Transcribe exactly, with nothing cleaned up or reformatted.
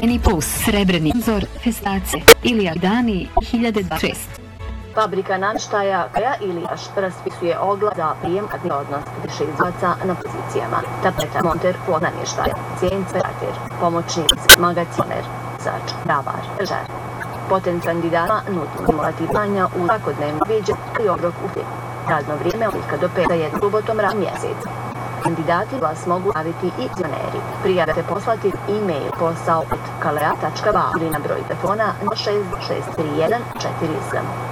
Eni Plus, Srebrni Zor, Festace ili Dani hiljadu dvadeset šest. Fabrika namještaja Kaja Ilijaš raspisuje oglas za prijem odnos više izvaca na pozicijama. Tapeta, monter, plot namještaja, cijenc, perater, pomoćnik, magacimer, zač, bravar, žar. Potencijalnim kandidatima nudu stimulati znanja u svakodnevnom viđenju i obrok u tijeku. Radno vrijeme od do pet za jednu subotom radnog mjeseca. Kandidati vas mogu javiti i penzioneri. Prijave te poslati e-mail posao od kalea tačka ba ili na broj telefona nula šest šest tri jedan četiri sedam.